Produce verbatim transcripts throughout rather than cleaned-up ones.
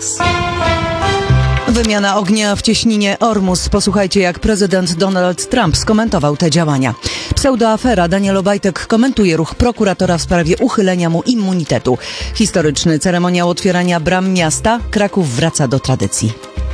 czas. Wymiana ognia w cieśninie Ormus. Posłuchajcie, jak prezydent Donald Trump skomentował te działania. Pseudoafera. Daniel Obajtek komentuje ruch prokuratora w sprawie uchylenia mu immunitetu. Historyczny ceremoniał otwierania bram miasta. Kraków wraca do tradycji.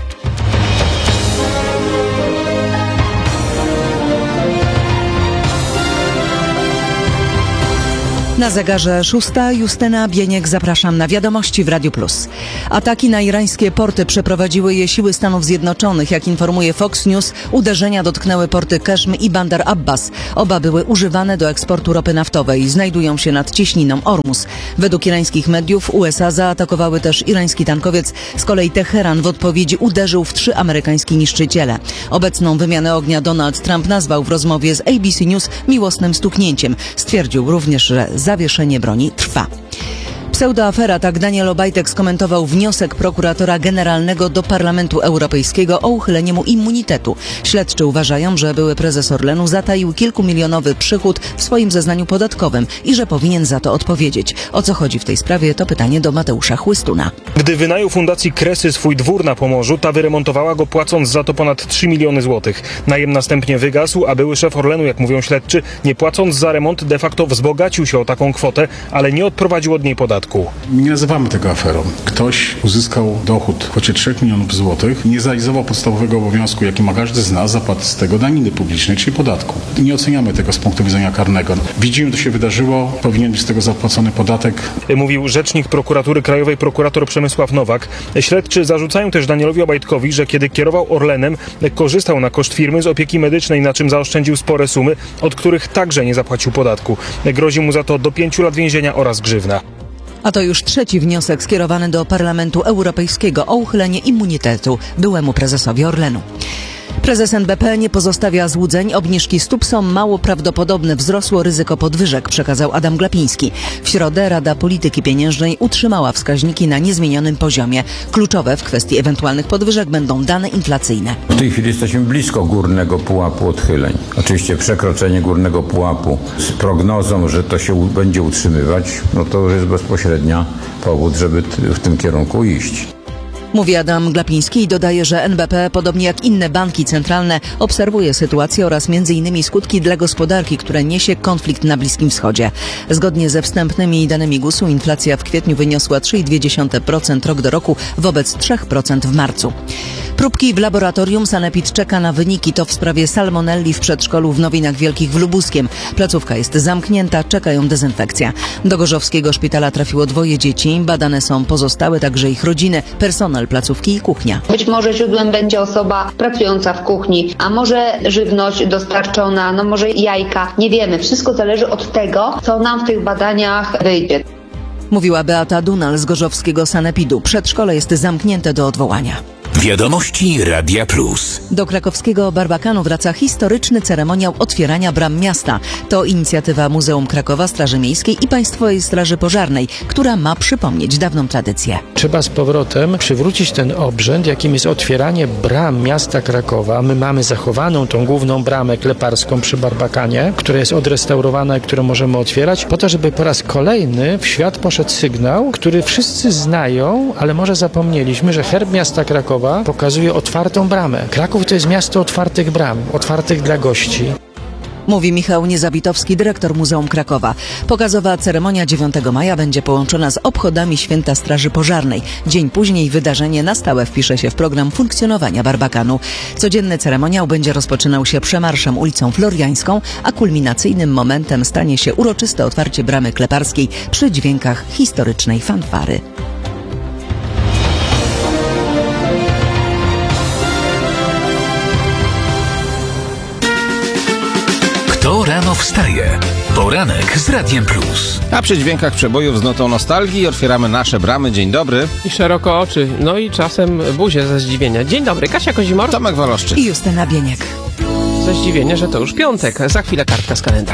Na zegarze szósta. Justyna Bieniek, zapraszam na wiadomości w Radiu Plus. Ataki na irańskie porty przeprowadziły je siły Stanów Zjednoczonych. Jak informuje Fox News, uderzenia dotknęły porty Keshm i Bandar Abbas. Oba były używane do eksportu ropy naftowej. Znajdują się nad cieśniną Ormus. Według irańskich mediów U S A zaatakowały też irański tankowiec. Z kolei Teheran w odpowiedzi uderzył w trzy amerykańskie niszczyciele. Obecną wymianę ognia Donald Trump nazwał w rozmowie z A B C News miłosnym stuknięciem. Stwierdził również, że zawieszenie broni trwa. Pseudoafera, tak Daniel Obajtek skomentował wniosek prokuratora generalnego do Parlamentu Europejskiego o uchylenie mu immunitetu. Śledczy uważają, że były prezes Orlenu zataił kilkumilionowy przychód w swoim zeznaniu podatkowym i że powinien za to odpowiedzieć. O co chodzi w tej sprawie, to pytanie do Mateusza Chłystuna. Gdy wynajął Fundacji Kresy swój dwór na Pomorzu, ta wyremontowała go, płacąc za to ponad trzy miliony złotych. Najem następnie wygasł, a były szef Orlenu, jak mówią śledczy, nie płacąc za remont, de facto wzbogacił się o taką kwotę, ale nie odprowadził od niej podatku. Nie nazywamy tego aferą. Ktoś uzyskał dochód w kwocie trzech milionów złotych, nie zrealizował podstawowego obowiązku, jaki ma każdy z nas, zapłat z tego daniny publicznej, czyli podatku. Nie oceniamy tego z punktu widzenia karnego. Widzimy, co się wydarzyło, powinien być z tego zapłacony podatek. Mówił rzecznik Prokuratury Krajowej prokurator Przemysław Nowak. Śledczy zarzucają też Danielowi Obajtkowi, że kiedy kierował Orlenem, korzystał na koszt firmy z opieki medycznej, na czym zaoszczędził spore sumy, od których także nie zapłacił podatku. Grozi mu za to do pięciu lat więzienia oraz grzywna. A to już trzeci wniosek skierowany do Parlamentu Europejskiego o uchylenie immunitetu byłemu prezesowi Orlenu. Prezes N B P nie pozostawia złudzeń. Obniżki stóp są mało prawdopodobne. Wzrosło ryzyko podwyżek, przekazał Adam Glapiński. W środę Rada Polityki Pieniężnej utrzymała wskaźniki na niezmienionym poziomie. Kluczowe w kwestii ewentualnych podwyżek będą dane inflacyjne. W tej chwili jesteśmy blisko górnego pułapu odchyleń. Oczywiście przekroczenie górnego pułapu z prognozą, że to się będzie utrzymywać, no to już jest bezpośrednia powód, żeby w tym kierunku iść. Mówi Adam Glapiński i dodaje, że N B P, podobnie jak inne banki centralne, obserwuje sytuację oraz między innymi skutki dla gospodarki, które niesie konflikt na Bliskim Wschodzie. Zgodnie ze wstępnymi danymi G U S-u inflacja w kwietniu wyniosła trzy przecinek dwie dziesiąte procent rok do roku wobec trzy procent w marcu. Próbki w laboratorium. Sanepid czeka na wyniki. To w sprawie salmonelli w przedszkolu w Nowinach Wielkich w Lubuskiem. Placówka jest zamknięta, czekają dezynfekcja. Do gorzowskiego szpitala trafiło dwoje dzieci. Badane są pozostałe, także ich rodziny, personel placówki i kuchnia. Być może źródłem będzie osoba pracująca w kuchni, a może żywność dostarczona, no może jajka. Nie wiemy. Wszystko zależy od tego, co nam w tych badaniach wyjdzie. Mówiła Beata Dunal z gorzowskiego Sanepidu. Przedszkole jest zamknięte do odwołania. Wiadomości Radia Plus. Do krakowskiego Barbakanu wraca historyczny ceremoniał otwierania bram miasta. To inicjatywa Muzeum Krakowa, Straży Miejskiej i Państwowej Straży Pożarnej, która ma przypomnieć dawną tradycję. Trzeba z powrotem przywrócić ten obrzęd, jakim jest otwieranie bram miasta Krakowa. My mamy zachowaną tą główną bramę kleparską przy Barbakanie, która jest odrestaurowana i którą możemy otwierać, po to, żeby po raz kolejny w świat poszedł sygnał, który wszyscy znają, ale może zapomnieliśmy, że herb miasta Krakowa pokazuje otwartą bramę. Kraków to jest miasto otwartych bram, otwartych dla gości. Mówi Michał Niezabitowski, dyrektor Muzeum Krakowa. Pokazowa ceremonia dziewiątego maja będzie połączona z obchodami Święta Straży Pożarnej. Dzień później wydarzenie na stałe wpisze się w program funkcjonowania Barbakanu. Codzienny ceremoniał będzie rozpoczynał się przemarszem ulicą Floriańską, a kulminacyjnym momentem stanie się uroczyste otwarcie bramy kleparskiej przy dźwiękach historycznej fanfary. Kto rano wstaje? Poranek z Radiem Plus. A przy dźwiękach przebojów z notą nostalgii otwieramy nasze bramy. Dzień dobry. I szeroko oczy, no i czasem buzię ze zdziwienia. Dzień dobry, Kasia Kozimor. Tomek Waloszczyk. I Justyna Bieniek. Ze zdziwienia, że to już piątek. Za chwilę kartka z kalendarza.